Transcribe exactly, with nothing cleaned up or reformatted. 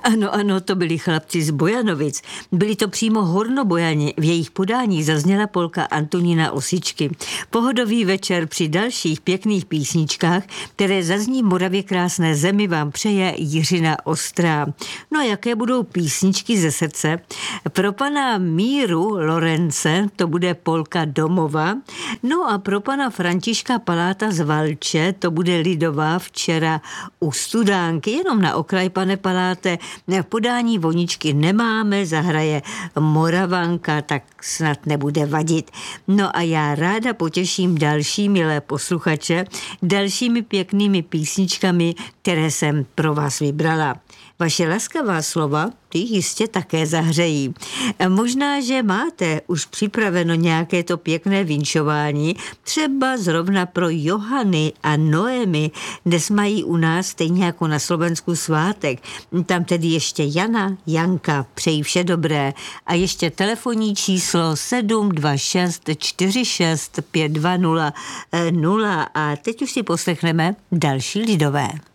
Ano, ano, to byli chlapci z Bojanovic. Byli to přímo hornobojani. V jejich podání zazněla polka Antonína Osičky. Pohodový večer při dalších pěkných písničkách, které zazní v Moravě krásné zemi, vám přeje Jiřina Ostrá. No a jaké budou písničky ze srdce? Pro pana Míru Lorence to bude polka Domova. No a pro pana Františka Paláta z Valče to bude lidová Včera u studánky. Jenom na okraj, pane Paláte, v podání Voničky nemáme, zahraje Moravanka, tak snad nebude vadit. No a já ráda potěším další milé posluchače dalšími pěknými písničkami, které jsem pro vás vybrala. Vaše laskavá slova, ty jistě také zahřejí. Možná, že máte už připraveno nějaké to pěkné vinšování, třeba zrovna pro Johany a Noemi. Dnes mají u nás stejně jako na Slovensku svátek. Tam tedy ještě Jana, Janka, přeji vše dobré. A ještě telefonní číslo sedm dva šest čtyři šest pět dva nula nula. A teď už si poslechneme další lidové.